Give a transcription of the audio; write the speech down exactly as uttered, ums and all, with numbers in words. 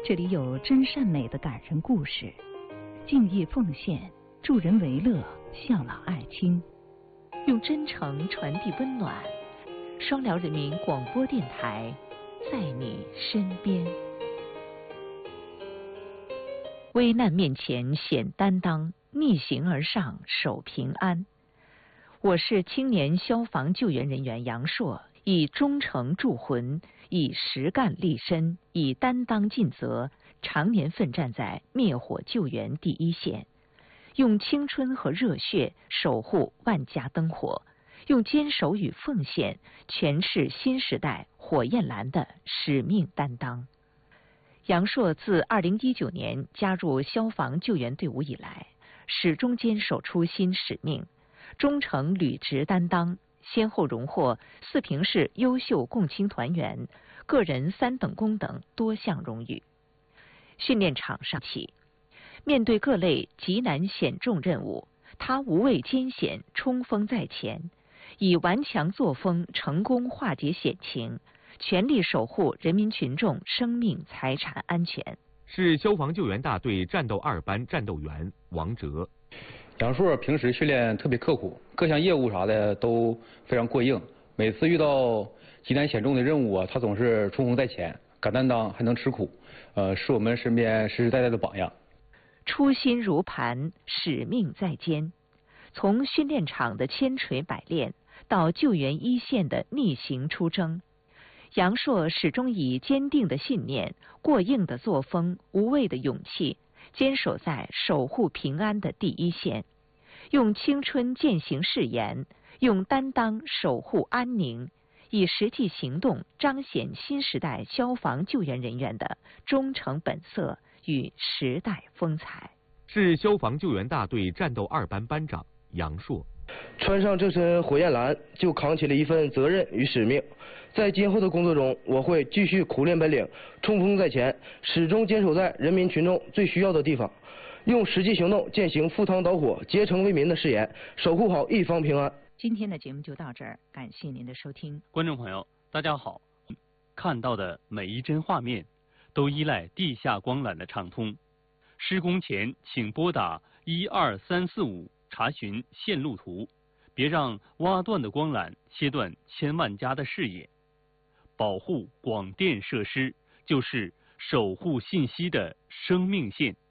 这里有真善美的感人故事，敬业奉献，助人为乐，孝老爱亲，用真诚传递温暖。双辽人民广播电台，在你身边。危难面前显担当，逆行而上守平安。我是青年消防救援人员杨硕，以忠诚铸魂，以实干立身，以担当尽责，常年奋战在灭火救援第一线，用青春和热血守护万家灯火，用坚守与奉献诠释新时代火焰蓝的使命担当。杨硕自二零一九年加入消防救援队伍以来，始终坚守初心使命，忠诚履职担当，先后荣获四平市优秀共青团员、个人三等功等多项荣誉。训练场上起，面对各类极难险重任务，他无畏艰险，冲锋在前，以顽强作风成功化解险情，全力守护人民群众生命财产安全。 是消防救援大队战斗二班战斗员王哲。 杨硕平时训练特别刻苦，各项业务啥的都非常过硬，每次遇到极难险重的任务啊，他总是冲锋在前，敢担当还能吃苦，呃，是我们身边实实在在的榜样。 初心如磐，使命在肩。从训练场的千锤百炼到救援一线的逆行出征，杨硕始终以坚定的信念、过硬的作风、无畏的勇气，坚守在守护平安的第一线，用青春践行誓言，用担当守护安宁，以实际行动彰显新时代消防救援人员的忠诚本色与时代风采。 是消防救援大队战斗二班班长杨硕。 穿上这身火焰蓝，就扛起了一份责任与使命。在今后的工作中，我会继续苦练本领，冲锋在前，始终坚守在人民群众最需要的地方，用实际行动践行赴汤蹈火、竭诚为民的誓言，守护好一方平安。 今天的节目就到这儿，感谢您的收听。 观众朋友，大家好。看到的每一帧画面，都依赖地下光缆的畅通。施工前，请拨打一二三四五查询线路图，别让挖断的光缆切断千万家的视野。保护广电设施，就是守护信息的生命线。